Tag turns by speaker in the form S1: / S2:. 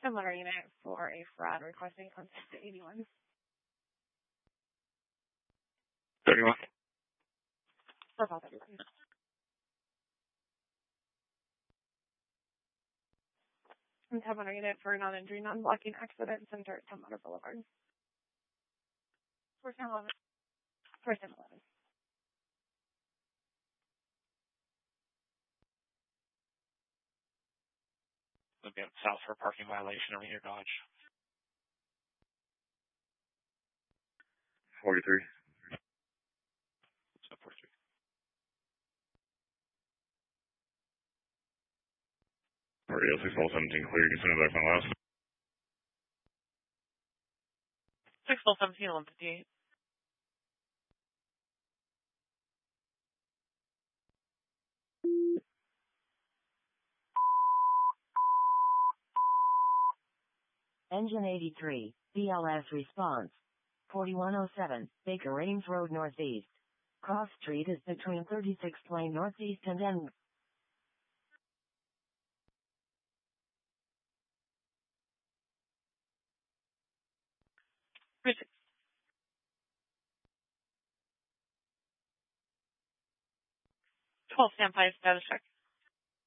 S1: Similar unit for a fraud requesting contact to 81.
S2: 31.
S1: For about 31. And 10 unit for non-injury, non-blocking accident center at 10 Boulevard. For 1011. For 1011.
S2: Looking south for parking violation over here, Dodge. 43. So 43. Radio 617 clear. You can send it back on last.
S1: 617, 158.
S3: Engine 83, BLS response. 4107, Baker Ames Road Northeast. Cross Street is between 36th Lane Northeast and N.
S1: Richard. 12 stand 5 status check.